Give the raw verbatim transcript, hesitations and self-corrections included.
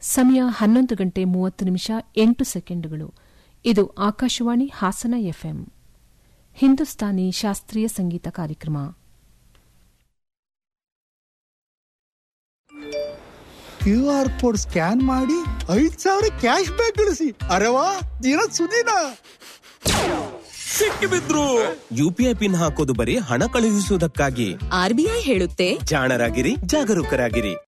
ಸಮಯ ಹನ್ನೊಂದು ಗಂಟೆ ಮೂವತ್ತು ನಿಮಿಷ ಎಂಟು ಸೆಕೆಂಡುಗಳು. ಇದು ಆಕಾಶವಾಣಿ ಹಾಸನ ಎಫ್ಎಂ. ಹಿಂದೂಸ್ತಾನಿ ಶಾಸ್ತ್ರೀಯ ಸಂಗೀತ ಕಾರ್ಯಕ್ರಮ. ಕ್ಯೂ ಆರ್ ಕೋಡ್ ಸ್ಕ್ಯಾನ್ ಮಾಡಿ ಐದ್ ಸಾವಿರ ಕ್ಯಾಶ್ ಬ್ಯಾಕ್ ಗಳಿಸಿ. ಅರೆವಾ ದಿನ ಸುದಿನ ಸಿಕ್ಕಿಬಿದ್ರು. ಯುಪಿಐ ಪಿನ್ ಹಾಕೋದು ಬರೀ ಹಣ ಕಳುಹಿಸುವುದಕ್ಕಾಗಿ. ಆರ್ಬಿಐ ಹೇಳುತ್ತೆ, ಜಾಣರಾಗಿರಿ, ಜಾಗರೂಕರಾಗಿರಿ.